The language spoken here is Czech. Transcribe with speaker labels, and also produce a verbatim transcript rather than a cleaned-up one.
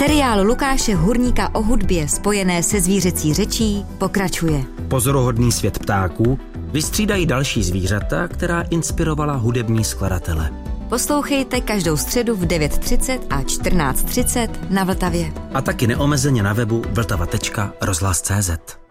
Speaker 1: Seriál Lukáše Hurníka o hudbě spojené se zvířecí řečí pokračuje.
Speaker 2: Pozoruhodný svět ptáků vystřídají další zvířata, která inspirovala hudební skladatele.
Speaker 1: Poslouchejte každou středu v devět třicet a čtrnáct třicet na Vltavě.
Speaker 2: A taky neomezeně na webu vltava tečka rozhlas tečka cé zet.